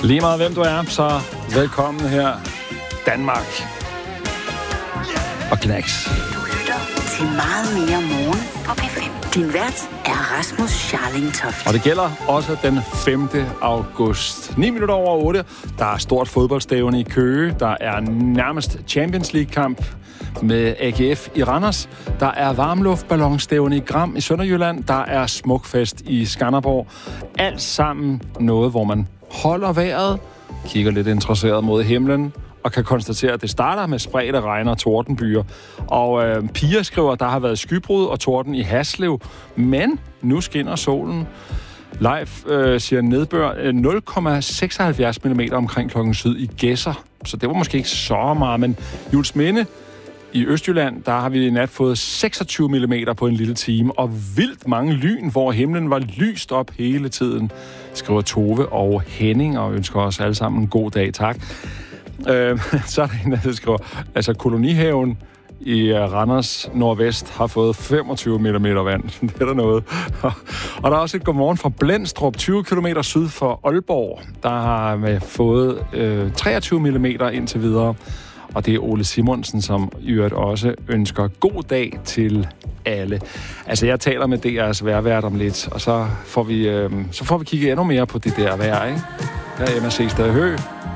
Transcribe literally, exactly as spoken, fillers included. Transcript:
Lige meget hvem du er, så velkommen her. Danmark og Knacks. Du lytter til meget mere morgen på P fem. Din vært er Rasmus Scharling Toft. Og det gælder også den femte august. ni minutter over otte. Der er stort fodboldstævne i Køge. Der er nærmest Champions League-kamp med A G F i Randers. Der er varmluftballonstævne i Gram i Sønderjylland. Der er smukfest i Skanderborg. Alt sammen noget, hvor man holder vejret, kigger lidt interesseret mod himlen, og kan konstatere, at det starter med spredte regn og tordenbyer. Og øh, Pia skriver, at der har været skybrud og torden i Haslev, men nu skinner solen. Leif øh, siger nedbør nul komma seksoghalvfjerds millimeter omkring klokken syd i Gedser. Så det var måske ikke så meget, men Juelsminde i Østjylland, der har vi i nat fået seksogtyve millimeter på en lille time, og vildt mange lyn, hvor himlen var lyst op hele tiden, skriver Tove og Henning, og ønsker os alle sammen en god dag, tak. Øh, så er der en, der skriver, altså kolonihaven i Randers Nordvest har fået femogtyve millimeter vand. Det er der noget. Og der er også et godmorgen fra Blendstrup, tyve kilometer syd for Aalborg. Der har man fået øh, treogtyve millimeter indtil videre. Og det er Ole Simonsen, som i øvrigt også ønsker god dag til alle. Altså, jeg taler med D R's vejrvært om lidt, og så får vi, øh, så får vi kigge endnu mere på det der vejr, ikke? Der er M S C Stadhø.